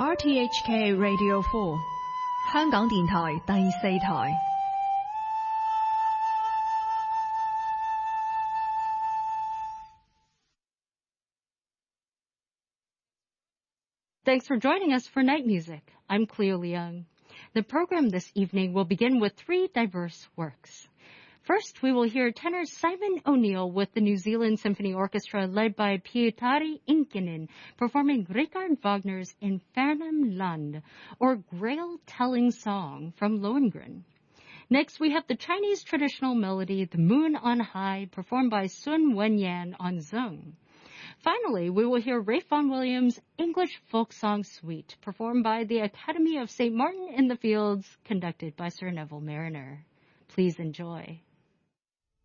RTHK Radio 4香港電台第四台。 Thanks for joining us for Night Music. I'm Cleo Leung. The program this evening will begin with three diverse works. First, we will hear tenor Simon O'Neill with the New Zealand Symphony Orchestra led by Pietari Inkinen performing Richard Wagner's Infernum Land, or Grail-telling song from Lohengrin. Next, we have the Chinese traditional melody The Moon on High performed by Sun Wenyan on zung. Finally, we will hear Ralph Vaughan Williams' English Folk Song Suite performed by the Academy of St. Martin in the Fields, conducted by Sir Neville Marriner. Please enjoy.